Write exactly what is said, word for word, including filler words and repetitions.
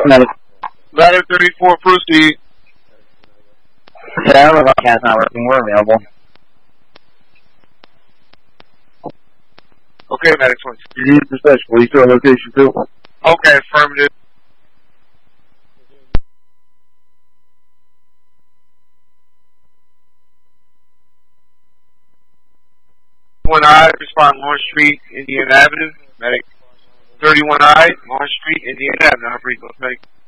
Medic. Ladder thirty-four, proceed. Yeah, our cat's not working. We're available. Okay, Medic one. You need dispatch. Will you show location too? Okay, affirmative. One I, respond Lawrence Street, Indiana Avenue. Medic. thirty-one I, Lawrence Street, Indiana Avenue. Medic.